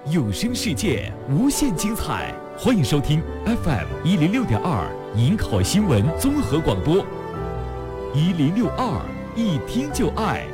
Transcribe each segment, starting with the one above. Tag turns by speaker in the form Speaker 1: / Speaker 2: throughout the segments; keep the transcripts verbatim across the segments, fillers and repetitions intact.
Speaker 1: 有声世界无限精彩，欢迎收听 F M 一零六点二银考新闻综合广播，一零六二一听就爱。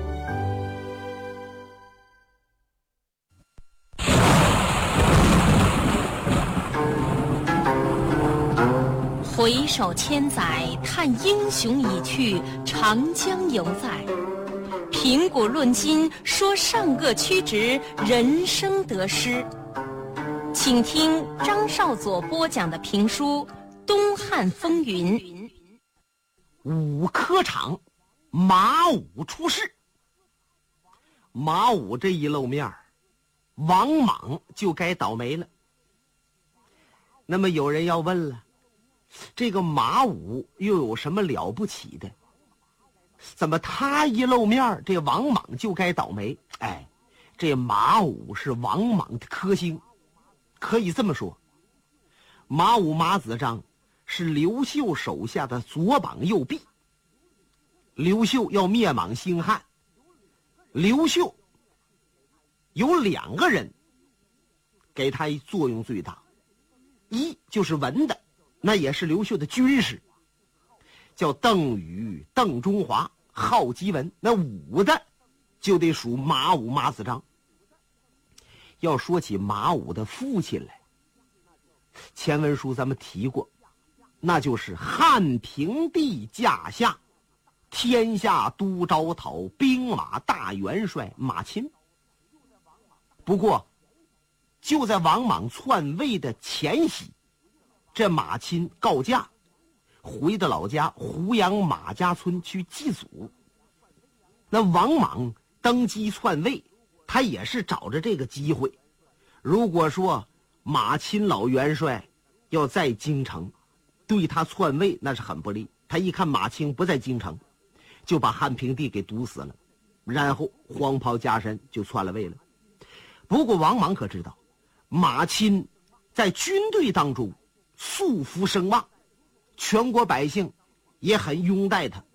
Speaker 2: 回首千载，叹英雄已去，长江犹在。评古论今，说上个曲直，人生得失。请听张少佐播讲的评书《东汉风云》。
Speaker 3: 武科场，马武出事。马武这一露面，王莽就该倒霉了。那么有人要问了，这个马武又有什么了不起的？怎么他一露面，这王莽就该倒霉？哎，这马武是王莽的克星，可以这么说。马武马子章是刘秀手下的左膀右臂。刘秀要灭莽兴汉，刘秀有两个人给他作用最大，一就是文的，那也是刘秀的军师，叫邓禹、邓中华、好基文。那武的就得属马武马子章。要说起马武的父亲来，前文书咱们提过，那就是汉平帝驾下天下都招讨兵马大元帅马钦。不过就在王莽篡位的前夕，这马钦告假，回到老家胡杨马家村去祭祖。那王莽登基篡位，他也是找着这个机会。如果说马钦老元帅要在京城，对他篡位那是很不利。他一看马钦不在京城，就把汉平帝给毒死了，然后黄袍加身就篡了位了。不过王莽可知道，马钦在军队当中素服声望，全国百姓也很拥戴他。